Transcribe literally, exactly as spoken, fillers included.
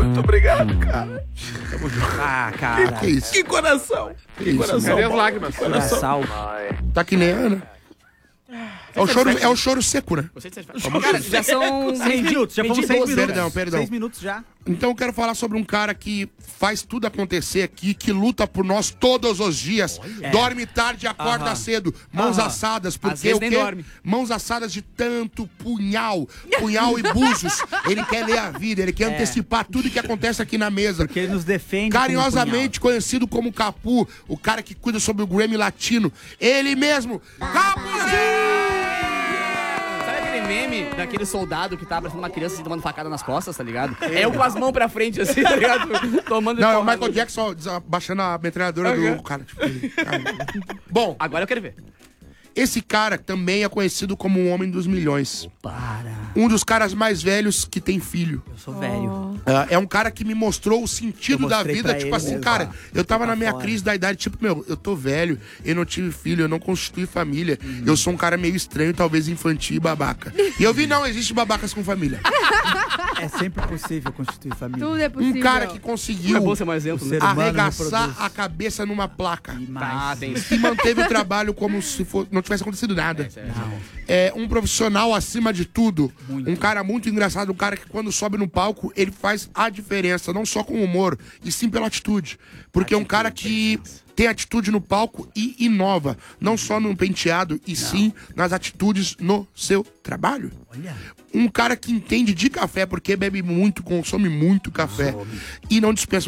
Muito obrigado, cara. Ah, cara. Que, que é isso? Que coração. Que coração. Cadê as lágrimas? Coração. Tá que nem a Ana. É o choro, é o choro seco, né? Cara, já são seis minutos. Já fomos seis minutos. Perdão, perdão. Seis minutos já. Então eu quero falar sobre um cara que faz tudo acontecer aqui, que luta por nós todos os dias. É. Dorme tarde e acorda Aham. cedo. Mãos Aham. assadas, Às porque vezes o nem quê? dorme. Mãos assadas de tanto punhal. Punhal e buzos. Ele quer ler a vida, ele quer É. antecipar tudo que acontece aqui na mesa. Porque ele nos defende. Carinhosamente conhecido como Capu, o cara que cuida sobre o Grammy Latino. Ele mesmo, Capuzinho! Sabe aquele meme daquele soldado que tá abraçando uma criança assim, tomando facada nas costas, tá ligado? É eu com as mãos pra frente, assim, tá ligado? Tomando Não, é o porrada. Michael Jackson desa- baixando a metralhadora Uhum. do cara. Tipo, ele- cara. Bom, Agora eu quero ver. esse cara também é conhecido como um homem dos milhões. Para. Um dos caras mais velhos que tem filho. Eu sou velho. Ah, é um cara que me mostrou o sentido Eu da mostrei vida. pra Tipo ele, assim, né? cara, eu tava Tá na minha fora. crise da idade. Tipo, meu, eu tô velho, eu não tive filho, eu não constitui família. Eu sou um cara meio estranho, talvez infantil e babaca. E eu vi, não, existe babacas com família. É sempre possível constituir família. Tudo é possível. Um cara que Não conseguiu é bom ser um O exemplo, né? ser humano arregaçar reproduz. a cabeça numa placa. E Ah, mais. tem isso. E manteve o trabalho como se for, não tivesse acontecido nada. Não. É um profissional acima de tudo. Muito. Um cara muito engraçado, um cara que quando sobe no palco, ele faz a diferença, não só com o humor, e sim pela atitude. Porque é um cara que tem atitude no palco e inova, não só no penteado, e sim nas atitudes no seu trabalho. Olha. Um cara que entende de café, porque bebe muito, consome muito café, e não dispensa